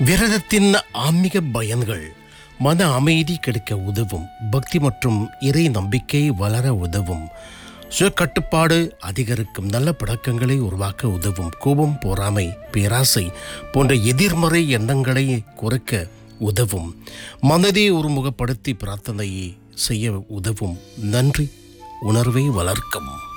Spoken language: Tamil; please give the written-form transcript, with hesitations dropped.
விரதத்தின் ஆன்மீக பயன்கள் மன அமைதி கிடைக்க உதவும், பக்தி மற்றும் இறை நம்பிக்கை வளர உதவும், சுயக்கட்டுப்பாடு அதிகரிக்கும், நல்ல பழக்கங்களை உருவாக்க உதவும், கோபம், பொறாமை, பேராசை போன்ற எதிர்மறை எண்ணங்களை குறைக்க உதவும், மனதை ஒருமுகப்படுத்தி பிரார்த்தனையை செய்ய உதவும், நன்றி உணர்வை வளர்க்கும்.